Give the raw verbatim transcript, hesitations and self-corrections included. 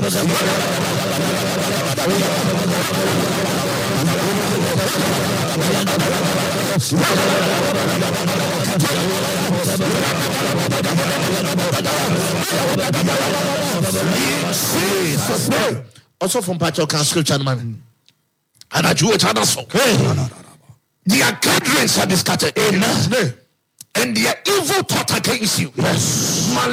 Also from Pacho can scripture man. And I drew a channel so. Their gatherings are scattered. And their evil thought against you. Yes.